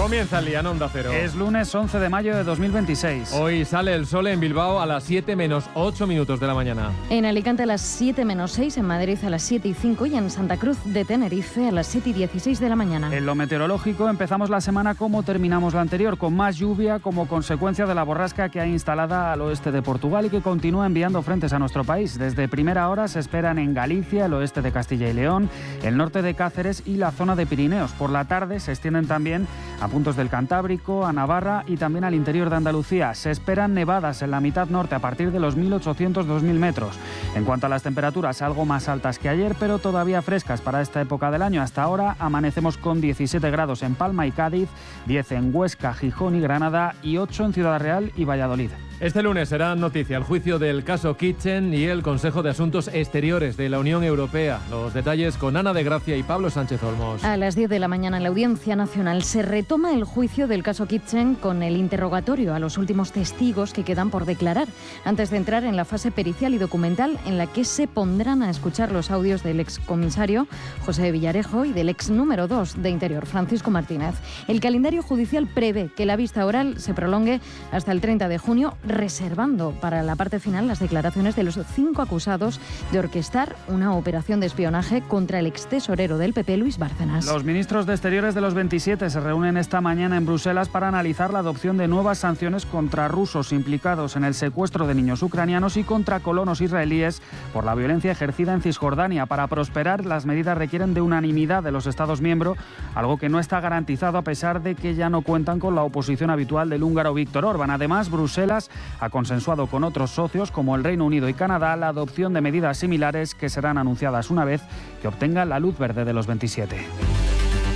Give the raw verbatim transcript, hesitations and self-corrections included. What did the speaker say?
Comienza el día en Onda Cero. Es lunes once de mayo de dos mil veintiséis. Hoy sale el sol en Bilbao a las siete menos ocho minutos de la mañana. En Alicante a las siete menos seis, en Madrid a las siete y cinco y en Santa Cruz de Tenerife a las siete y dieciséis de la mañana. En lo meteorológico empezamos la semana como terminamos la anterior, con más lluvia como consecuencia de la borrasca que ha instalada al oeste de Portugal y que continúa enviando frentes a nuestro país. Desde primera hora se esperan en Galicia, el oeste de Castilla y León, el norte de Cáceres y la zona de Pirineos. Por la tarde se extienden también a puntos del Cantábrico, a Navarra y también al interior de Andalucía. Se esperan nevadas en la mitad norte a partir de los mil ochocientos a dos mil metros. En cuanto a las temperaturas, algo más altas que ayer, pero todavía frescas para esta época del año. Hasta ahora amanecemos con diecisiete grados en Palma y Cádiz, diez en Huesca, Gijón y Granada y ocho en Ciudad Real y Valladolid. Este lunes será noticia el juicio del caso Kitchen y el Consejo de Asuntos Exteriores de la Unión Europea. Los detalles con Ana de Gracia y Pablo Sánchez Olmos. A las diez de la mañana en la Audiencia Nacional se retoma el juicio del caso Kitchen con el interrogatorio a los últimos testigos que quedan por declarar, antes de entrar en la fase pericial y documental en la que se pondrán a escuchar los audios del excomisario José Villarejo y del ex número dos de Interior, Francisco Martínez. El calendario judicial prevé que la vista oral se prolongue hasta el treinta de junio, reservando para la parte final las declaraciones de los cinco acusados de orquestar una operación de espionaje contra el extesorero del P P, Luis Bárcenas. Los ministros de Exteriores de los veintisiete se reúnen esta mañana en Bruselas para analizar la adopción de nuevas sanciones contra rusos implicados en el secuestro de niños ucranianos y contra colonos israelíes por la violencia ejercida en Cisjordania. Para prosperar, las medidas requieren de unanimidad de los Estados miembros, algo que no está garantizado a pesar de que ya no cuentan con la oposición habitual del húngaro Viktor Orbán. Además, Bruselas ha consensuado con otros socios como el Reino Unido y Canadá la adopción de medidas similares que serán anunciadas una vez que obtengan la luz verde de los veintisiete.